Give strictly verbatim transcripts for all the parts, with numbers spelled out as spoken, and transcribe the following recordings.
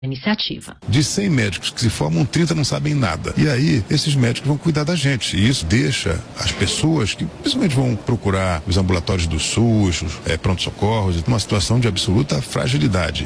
iniciativa. De cem médicos que se formam, trinta não sabem nada. E aí, esses médicos vão cuidar da gente. E isso deixa as pessoas que principalmente vão procurar os ambulatórios do SUS, os é, pronto-socorros, numa situação de absoluta fragilidade.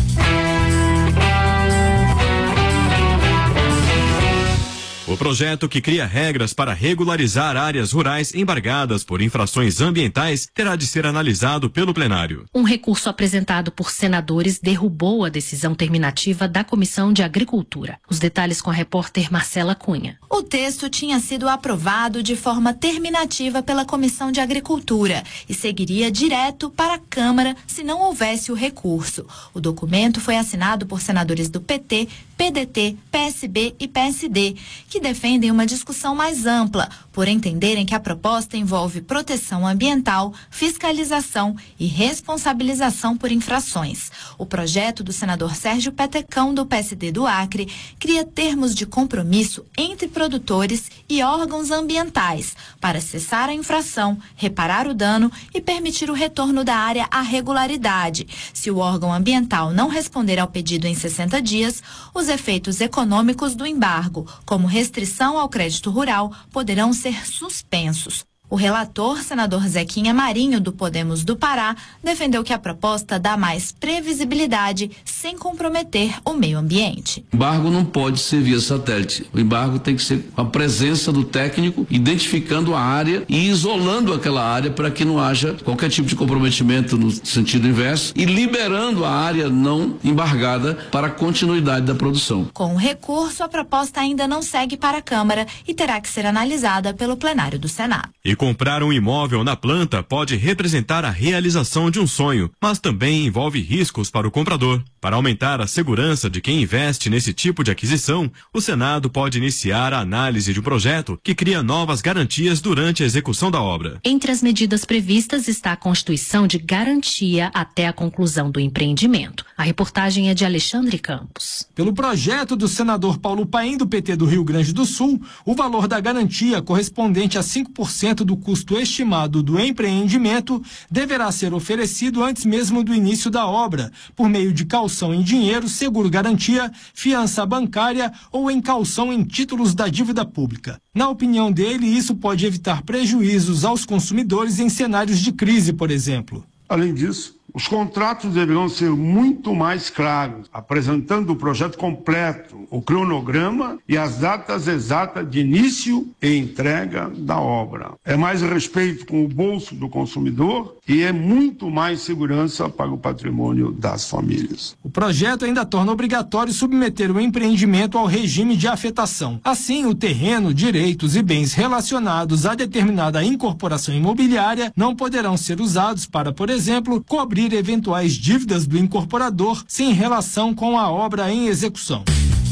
O projeto que cria regras para regularizar áreas rurais embargadas por infrações ambientais terá de ser analisado pelo plenário. Um recurso apresentado por senadores derrubou a decisão terminativa da Comissão de Agricultura. Os detalhes com a repórter Marcela Cunha. O texto tinha sido aprovado de forma terminativa pela Comissão de Agricultura e seguiria direto para a Câmara se não houvesse o recurso. O documento foi assinado por senadores do P T, P D T, P S B e P S D, que defendem uma discussão mais ampla, por entenderem que a proposta envolve proteção ambiental, fiscalização e responsabilização por infrações. O projeto do senador Sérgio Petecão, do P S D do Acre, cria termos de compromisso entre produtores e órgãos ambientais para cessar a infração, reparar o dano e permitir o retorno da área à regularidade. Se o órgão ambiental não responder ao pedido em sessenta dias, os efeitos econômicos do embargo, como restrição ao crédito rural, poderão ser suspensos. O relator, senador Zequinha Marinho, do Podemos do Pará, defendeu que a proposta dá mais previsibilidade sem comprometer o meio ambiente. O embargo não pode ser via satélite. O embargo tem que ser a presença do técnico, identificando a área e isolando aquela área para que não haja qualquer tipo de comprometimento no sentido inverso e liberando a área não embargada para a continuidade da produção. Com o recurso, a proposta ainda não segue para a Câmara e terá que ser analisada pelo plenário do Senado. E comprar um imóvel na planta pode representar a realização de um sonho, mas também envolve riscos para o comprador. Para aumentar a segurança de quem investe nesse tipo de aquisição, o Senado pode iniciar a análise de um projeto que cria novas garantias durante a execução da obra. Entre as medidas previstas está a constituição de garantia até a conclusão do empreendimento. A reportagem é de Alexandre Campos. Pelo projeto do senador Paulo Paim, do P T do Rio Grande do Sul, o valor da garantia correspondente a cinco por cento do custo estimado do empreendimento deverá ser oferecido antes mesmo do início da obra, por meio de calção em dinheiro, seguro-garantia, fiança bancária ou em calção em títulos da dívida pública. Na opinião dele, isso pode evitar prejuízos aos consumidores em cenários de crise, por exemplo. Além disso, os contratos deverão ser muito mais claros, apresentando o projeto completo, o cronograma e as datas exatas de início e entrega da obra. É mais respeito com o bolso do consumidor e é muito mais segurança para o patrimônio das famílias. O projeto ainda torna obrigatório submeter o empreendimento ao regime de afetação. Assim, o terreno, direitos e bens relacionados a determinada incorporação imobiliária não poderão ser usados para, por exemplo, cobrir eventuais dívidas do incorporador sem relação com a obra em execução.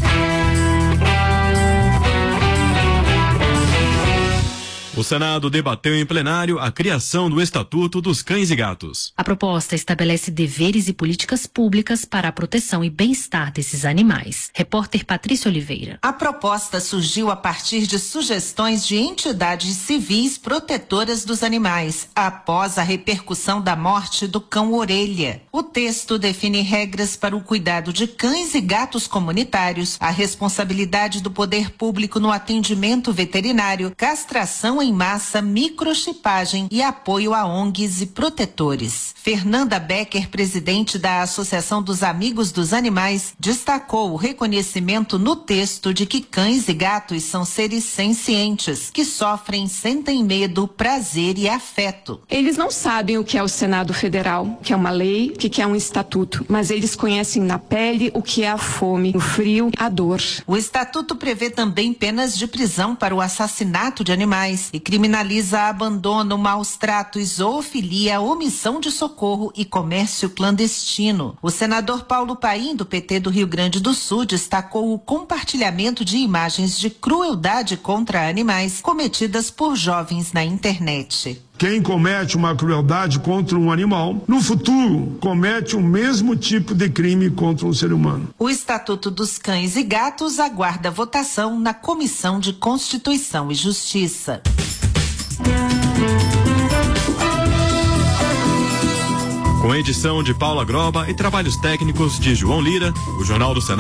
O Senado debateu em plenário a criação do Estatuto dos Cães e Gatos. A proposta estabelece deveres e políticas públicas para a proteção e bem-estar desses animais. Repórter Patrícia Oliveira. A proposta surgiu a partir de sugestões de entidades civis protetoras dos animais, após a repercussão da morte do cão Orelha. O texto define regras para o cuidado de cães e gatos comunitários, a responsabilidade do poder público no atendimento veterinário, castração em massa, microchipagem e apoio a O N Gs e protetores. Fernanda Becker, presidente da Associação dos Amigos dos Animais, destacou o reconhecimento no texto de que cães e gatos são seres sencientes, que sofrem, sentem medo, prazer e afeto. Eles não sabem o que é o Senado Federal, o que é uma lei, o que é um estatuto, mas eles conhecem na pele o que é a fome, o frio, a dor. O estatuto prevê também penas de prisão para o assassinato de animais e criminaliza abandono, maus tratos, zoofilia, omissão de socorro e comércio clandestino. O senador Paulo Paim, do P T do Rio Grande do Sul, destacou o compartilhamento de imagens de crueldade contra animais cometidas por jovens na internet. Quem comete uma crueldade contra um animal, no futuro, comete o mesmo tipo de crime contra um ser humano. O Estatuto dos Cães e Gatos aguarda votação na Comissão de Constituição e Justiça. Com edição de Paula Groba e trabalhos técnicos de João Lira, o Jornal do Senado